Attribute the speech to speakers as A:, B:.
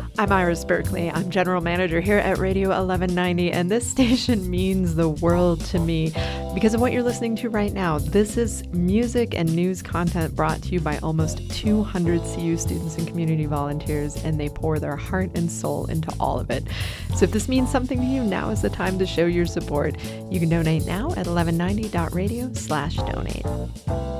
A: I'm Iris Berkeley. I'm General Manager here at Radio 1190, and this station means the world to me because of what you're listening to right now. This is music and news content brought to you by almost 200 CU students and community volunteers, and they pour their heart and soul into all of it. So if this means something to you, now is the time to show your support. You can donate now at 1190.radio/donate.